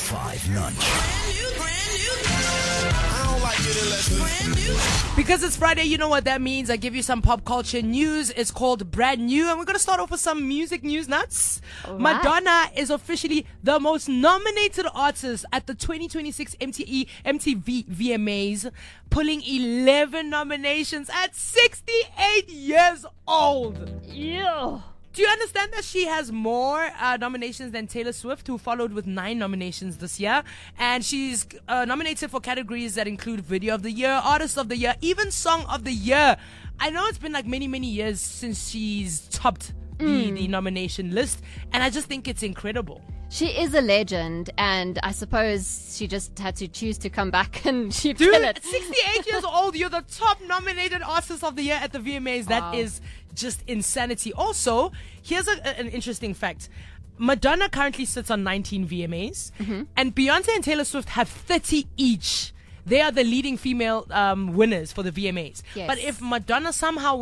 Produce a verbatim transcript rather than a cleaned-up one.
five lunch. I don't like getting lessons. Because it's Friday, you know what that means. I give you some pop culture news. It's called Brand New. And we're going to start off with some music news nuts. Right. Madonna is officially the most nominated artist at the twenty twenty-six M T E, M T V V M As, pulling eleven nominations at sixty-eight years old. Yeah. Do you understand that she has more uh, nominations than Taylor Swift, who followed with nine nominations this year? And she's uh, nominated for categories that include Video of the Year, Artist of the Year, even Song of the Year. I know it's been like many, many years since she's topped the, Mm. the nomination list, and I just think it's incredible. She is a legend, and I suppose she just had to choose to come back and she Dude, kill it. at sixty-eight years old, you're the top nominated artist of the year at the V M As. That Wow. is just insanity. Also, here's a, a- an interesting fact. Madonna currently sits on nineteen V M As, Mm-hmm. and Beyonce and Taylor Swift have thirty each. They are the leading female um, winners for the V M As. Yes. But if Madonna somehow